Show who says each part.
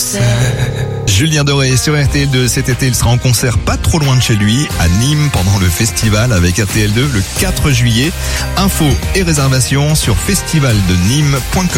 Speaker 1: Julien Doré sur RTL2 cet été, il sera en concert pas trop loin de chez lui, à Nîmes, pendant le festival avec RTL2 le 4 juillet. Infos et réservations sur festivaldenîmes.com.